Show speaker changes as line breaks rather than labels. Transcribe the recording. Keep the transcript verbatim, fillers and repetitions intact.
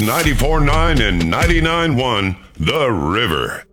ninety-four point nine and ninety-nine point one The River.